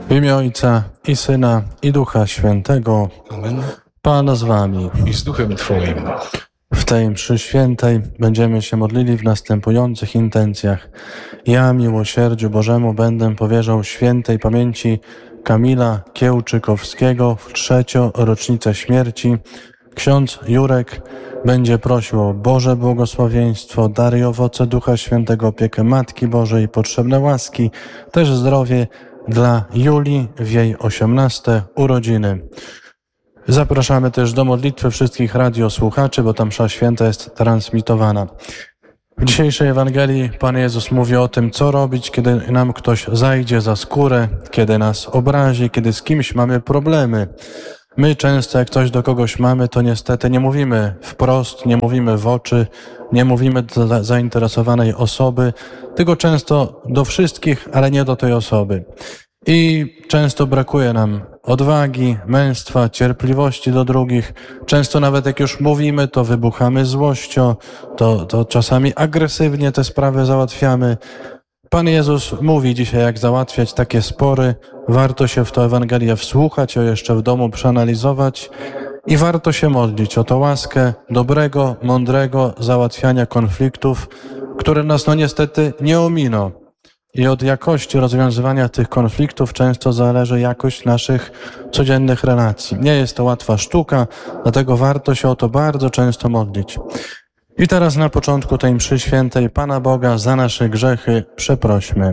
W imię Ojca i Syna, i Ducha Świętego. Amen. Pan z wami. I z duchem Twoim. W tej mszy świętej będziemy się modlili w następujących intencjach. Ja miłosierdziu Bożemu będę powierzał świętej pamięci Kamila Kiełczykowskiego w 3. rocznicę śmierci. Ksiądz Jurek będzie prosił o Boże błogosławieństwo, dary i owoce Ducha Świętego, opiekę Matki Bożej, potrzebne łaski, też zdrowie dla Julii w jej 18. urodziny. Zapraszamy też do modlitwy wszystkich radiosłuchaczy, bo tam msza święta jest transmitowana. W dzisiejszej Ewangelii Pan Jezus mówi o tym, co robić, kiedy nam ktoś zajdzie za skórę, kiedy nas obrazi, kiedy z kimś mamy problemy. My często, jak coś do kogoś mamy, to niestety nie mówimy wprost, nie mówimy w oczy, nie mówimy do zainteresowanej osoby, tylko często do wszystkich, ale nie do tej osoby. I często brakuje nam odwagi, męstwa, cierpliwości do drugich. Często nawet jak już mówimy, to wybuchamy złością, to czasami agresywnie te sprawy załatwiamy. Pan Jezus mówi dzisiaj, jak załatwiać takie spory. Warto się w tę Ewangelię wsłuchać, ją jeszcze w domu przeanalizować i warto się modlić o tę łaskę dobrego, mądrego załatwiania konfliktów, które nas niestety nie ominą. I od jakości rozwiązywania tych konfliktów często zależy jakość naszych codziennych relacji. Nie jest to łatwa sztuka, dlatego warto się o to bardzo często modlić. I teraz na początku tej mszy świętej Pana Boga za nasze grzechy przeprośmy.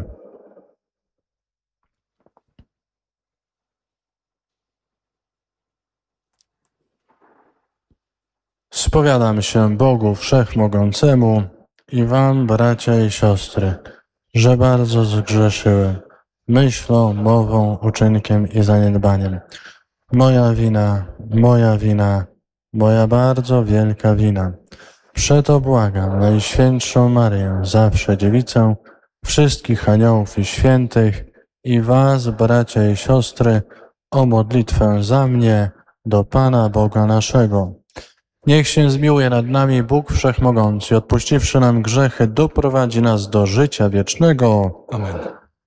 Spowiadam się Bogu Wszechmogącemu i wam, bracia i siostry, że bardzo zgrzeszyłem myślą, mową, uczynkiem i zaniedbaniem. Moja wina, moja bardzo wielka wina. Przeto błagam Najświętszą Maryję, zawsze Dziewicę, wszystkich aniołów i świętych i was, bracia i siostry, o modlitwę za mnie do Pana Boga naszego. Niech się zmiłuje nad nami Bóg Wszechmogący, odpuściwszy nam grzechy, doprowadzi nas do życia wiecznego. Amen.